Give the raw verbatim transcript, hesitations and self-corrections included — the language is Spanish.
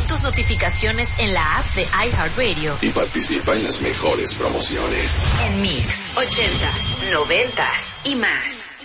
tus notificaciones en la app de iHeartRadio y participa en las mejores promociones. En Mix, ochentas, noventas y más.